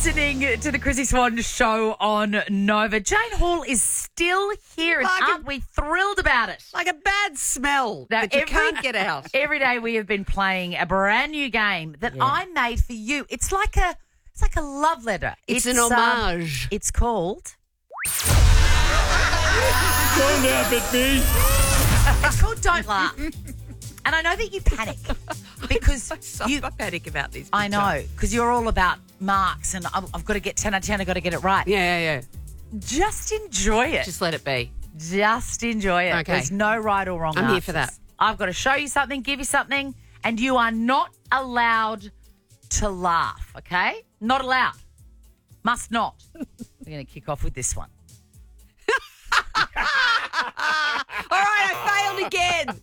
listening to the Chrissy Swan Show on Nova. Jane Hall is still here, and aren't we thrilled about it? Like a bad smell that you can't get out. Every day we have been playing a brand new game that I made for you. It's like a love letter. It's an homage. It's called... Don't laugh at me. It's called Don't Laugh. And I know that you panic because I panic about these. I know, because you're all about marks and I've got to get 10 out of 10, I've got to get it right. Yeah. Just enjoy it. Just let it be. Just enjoy it. Okay. There's no right or wrong I'm answers. here for that. I've got to show you something, give you something, and you are not allowed to laugh, okay? Not allowed. Must not. We're going to kick off with this one. All right, I failed again.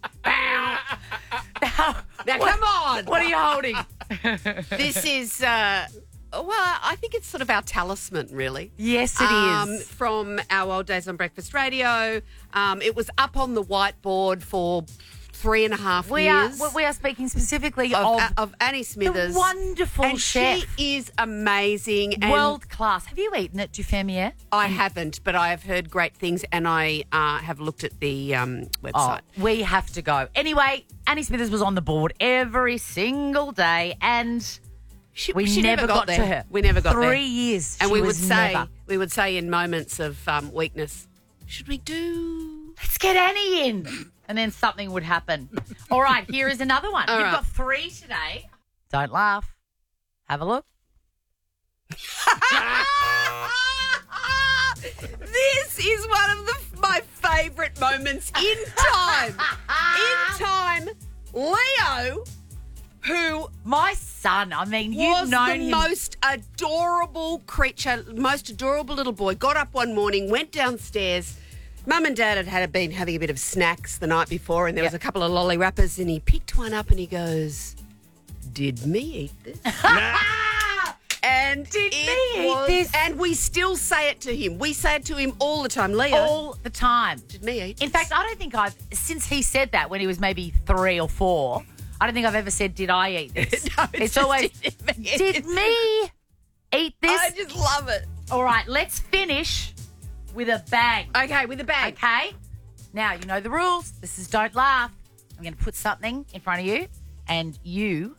Now, come on. What are you holding? This is, I think it's sort of our talisman, really. Yes, it is. From our old days on Breakfast Radio. It was up on the whiteboard for 3.5 years. We are speaking specifically of Annie Smithers. The wonderful chef. She is amazing. And world class. Have you eaten at Du Fermier? I haven't, but I have heard great things, and I have looked at the website. Oh, we have to go. Anyway, Annie Smithers was on the board every single day, and we never got to her. We never got 3 years. And she we was would say in moments of weakness, should we do? Let's get Annie in. And then something would happen. All right, here is another one. You've got 3 today. Don't laugh. Have a look. This is one of my favourite moments in time. Leo, who my son, I mean, you've was known the him. most adorable creature, most adorable little boy, got up one morning, went downstairs. Mum and Dad had been having a bit of snacks the night before, and there was a couple of lolly wrappers, and he picked one up and he goes, "Did me eat this?" And Did me eat this? And we still say it to him. We say it to him all the time. Leo, all the time. Did me eat this? In fact, I don't think since he said that when he was maybe 3 or 4, I don't think I've ever said, "Did I eat this?" No, it's always, "Did me eat this?" I just love it. All right, let's finish with a bang. Okay, with a bang. Okay? Now, you know the rules. This is Don't Laugh. I'm going to put something in front of you, and you...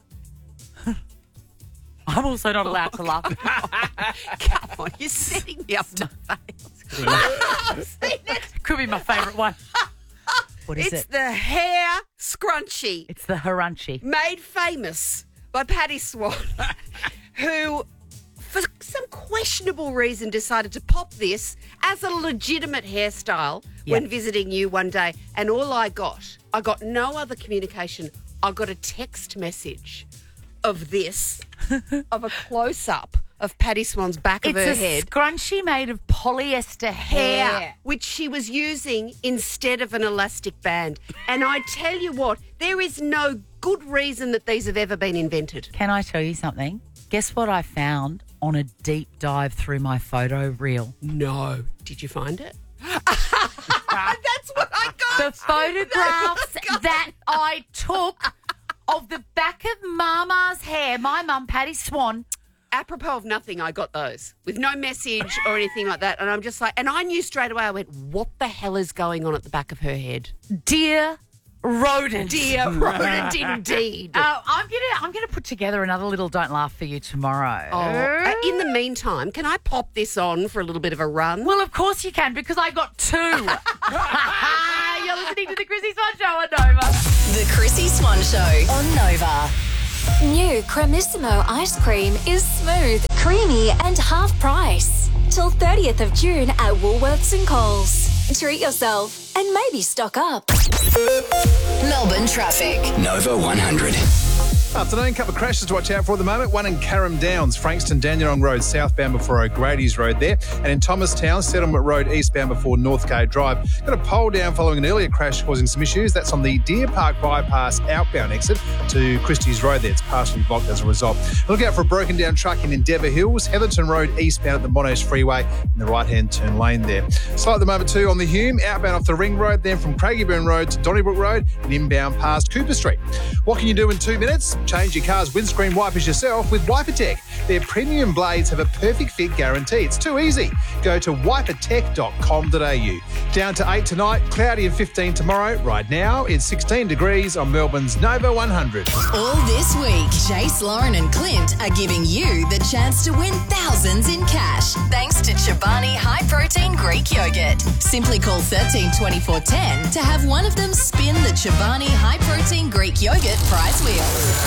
I'm also not allowed to laugh. Come on, you're setting me up to fail. I've seen it. Could be my favourite one. What is It's it? the hair scrunchie. It's the Harunchi. Made famous by Paddy Swan, who, for some questionable reason, decided to pop this as a legitimate hairstyle when visiting you one day. And all I got no other communication. I got a text message of this, of a close-up of Paddy Swan's back of her It's head. a scrunchie made of polyester hair. Which she was using instead of an elastic band. And I tell you what, there is no good reason that these have ever been invented. Can I tell you something? Guess what I found on a deep dive through my photo reel? No. Did you find it? That's what I got. The photographs that I took of the back of Mama's hair, my mum, Paddy Swan. Apropos of nothing, I got those with no message or anything like that. And I'm just like, and I knew straight away, I went, what the hell is going on at the back of her head? Dear rodent. Dear rodent indeed. I'm gonna put together another little Don't Laugh for you tomorrow. In the meantime, can I pop this on for a little bit of a run? Well, of course you can, because I got 2. You're listening to the Chrissy Swan Show on Nova. The Chrissy Swan Show on Nova. New Cremissimo ice cream is smooth, creamy and half price. Till 30th of June at Woolworths and Coles. Treat yourself and maybe stock up. Melbourne traffic. Nova 100. Afternoon, couple of crashes to watch out for at the moment. One in Carrum Downs, Frankston Dandenong Road southbound before O'Grady's Road there. And in Thomastown, Settlement Road eastbound before Northgate Drive. Got a pole down following an earlier crash causing some issues. That's on the Deer Park bypass outbound exit to Christie's Road there. It's partially blocked as a result. Look out for a broken down truck in Endeavour Hills, Heatherton Road eastbound at the Monash Freeway in the right-hand turn lane there. Slow at the moment too on the Hume, outbound off the Ring Road, then from Craigieburn Road to Donnybrook Road and inbound past Cooper Street. What can you do in 2 minutes? Change your car's windscreen wipers yourself with WiperTech. Their premium blades have a perfect fit guarantee. It's too easy. Go to wipertech.com.au. Down to 8 tonight, cloudy and 15 tomorrow. Right now, it's 16 degrees on Melbourne's Nova 100. All this week, Chase, Lauren and Clint are giving you the chance to win thousands in cash thanks to Chobani High Protein Greek Yogurt. Simply call 13 24 10 to have one of them spin the Chobani High Protein Greek Yogurt prize wheel.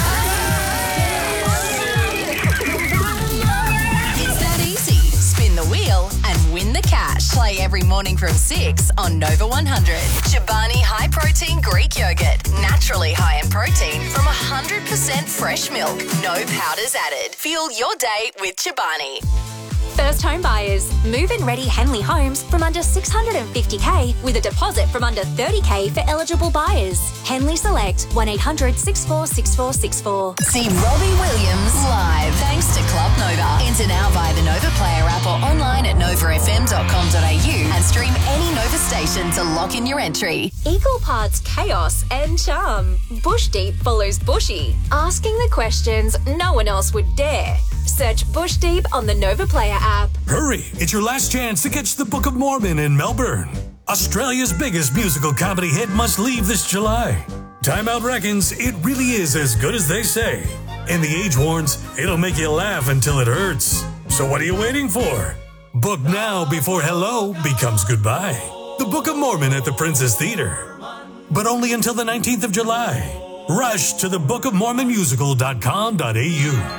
It's that easy. Spin the wheel and win the cash. Play every morning from 6 on Nova 100. Chobani High Protein Greek Yogurt. Naturally high in protein from 100% fresh milk. No powders added. Fuel your day with Chobani. First home buyers. Move-in ready Henley Homes from under $650K with a deposit from under $30K for eligible buyers. Henley Select 1-800-646464. See Robbie Williams live thanks to Club Nova. Enter now via the Nova Player app or online at novafm.com.au and stream any Nova station to lock in your entry. Equal parts chaos and charm. Bush Deep follows Bushy, asking the questions no one else would dare. Search Bush Deep on the Nova Player app. Hurry, it's your last chance to catch the Book of Mormon in Melbourne. Australia's biggest musical comedy hit must leave this July. Time Out reckons it really is as good as they say. And The Age warns it'll make you laugh until it hurts. So what are you waiting for? Book now before hello becomes goodbye. The Book of Mormon at the Princess Theatre. But only until the 19th of July. Rush to thebookofmormonmusical.com.au.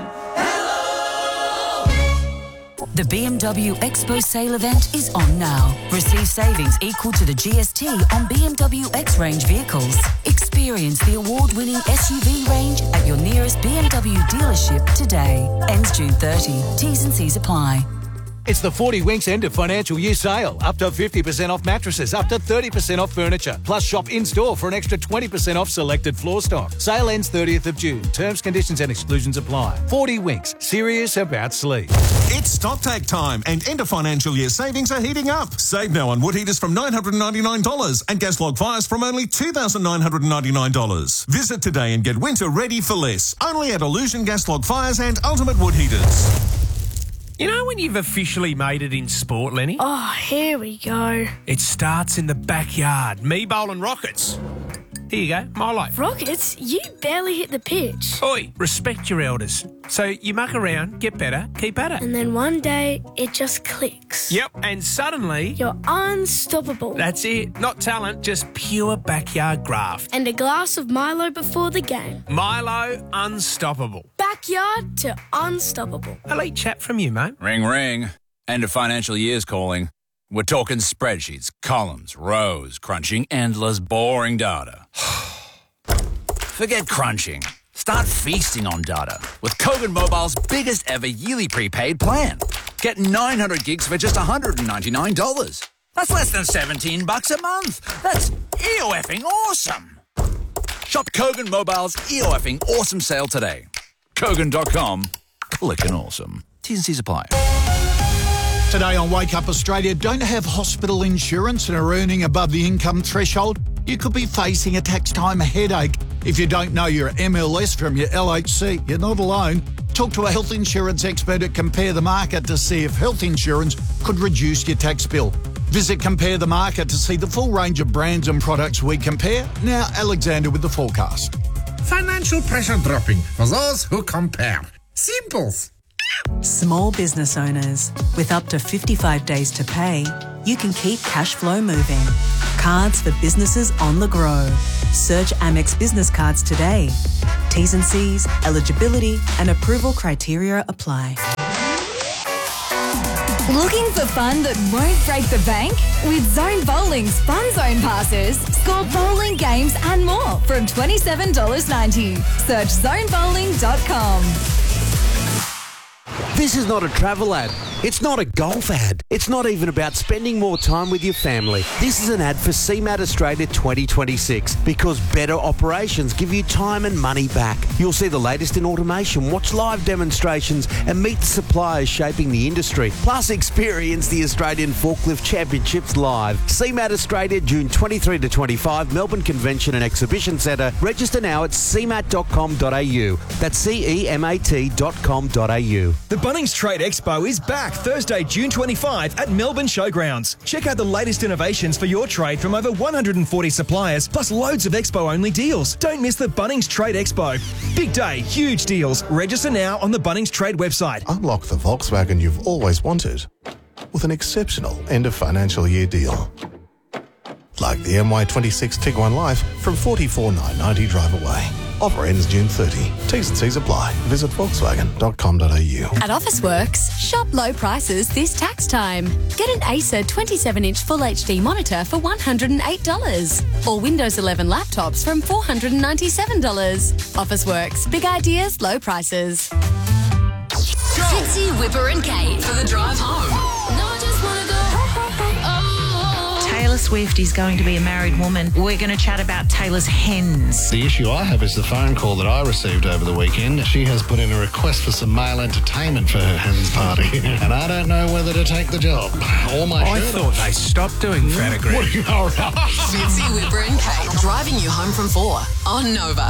The BMW Expo sale event is on now. Receive savings equal to the GST on BMW X-Range vehicles. Experience the award-winning SUV range at your nearest BMW dealership today. Ends June 30. T's and C's apply. It's the 40 Winks end of financial year sale. Up to 50% off mattresses, up to 30% off furniture. Plus shop in-store for an extra 20% off selected floor stock. Sale ends 30th of June. Terms, conditions and exclusions apply. 40 Winks. Serious about sleep. It's stocktake time and end of financial year savings are heating up. Save now on wood heaters from $999 and gas log fires from only $2,999. Visit today and get winter ready for less. Only at Illusion Gas Log Fires and Ultimate Wood Heaters. You know when you've officially made it in sport, Lenny? Oh, here we go. It starts in the backyard. Me bowling rockets. Here you go, my life. Rockets? You barely hit the pitch. Oi, respect your elders. So you muck around, get better, keep at it. And then one day, it just clicks. Yep, and suddenly... You're unstoppable. That's it. Not talent, just pure backyard graft. And a glass of Milo before the game. Milo, unstoppable. Backyard to unstoppable. Elite chat from you, mate. Ring, ring. End of financial year's calling. We're talking spreadsheets, columns, rows, crunching endless, boring data. Forget crunching. Start feasting on data with Kogan Mobile's biggest ever yearly prepaid plan. Get 900 gigs for just $199. That's less than $17 a month. That's EOFing awesome. Shop Kogan Mobile's EOFing awesome sale today. Kogan.com. Clickin' awesome. T's and C's apply. Today on Wake Up Australia, don't have hospital insurance and are earning above the income threshold? You could be facing a tax time headache. If you don't know your MLS from your LHC, you're not alone. Talk to a health insurance expert at Compare the Market to see if health insurance could reduce your tax bill. Visit Compare the Market to see the full range of brands and products we compare. Now, Alexander with the forecast. Financial pressure dropping for those who compare. Simples. Small business owners, with up to 55 days to pay, you can keep cash flow moving. Cards for businesses on the grow. Search Amex Business Cards today. T's and C's, eligibility and approval criteria apply. Looking for fun that won't break the bank? With Zone Bowling's Fun Zone passes, score bowling games and more from $27.90. Search zonebowling.com. This is not a travel ad. It's not a golf ad. It's not even about spending more time with your family. This is an ad for CMAT Australia 2026 because better operations give you time and money back. You'll see the latest in automation, watch live demonstrations and meet the suppliers shaping the industry. Plus experience the Australian Forklift Championships live. CMAT Australia, June 23 to 25, Melbourne Convention and Exhibition Centre. Register now at cmat.com.au. That's CEMAT.com.au. The Bunnings Trade Expo is back Thursday, June 25 at Melbourne Showgrounds. Check out the latest innovations for your trade from over 140 suppliers, plus loads of Expo-only deals. Don't miss the Bunnings Trade Expo. Big day, huge deals. Register now on the Bunnings Trade website. Unlock the Volkswagen you've always wanted with an exceptional end of financial year deal. Like the MY26 Tiguan Life from $44,990 drive away. Offer ends June 30. T's and C's apply. Visit Volkswagen.com.au. At Officeworks, shop low prices this tax time. Get an Acer 27-inch Full HD monitor for $108. Or Windows 11 laptops from $497. Officeworks, big ideas, low prices. Fitzy, Whipper and Kate for the drive home. Taylor Swift is going to be a married woman. We're going to chat about Taylor's hens. The issue I have is the phone call that I received over the weekend. She has put in a request for some male entertainment for her hens party. And I don't know whether to take the job. Or my I thought they stopped doing Fat Agree. Fitzy, Whipper and Kate driving you home from 4 on Nova.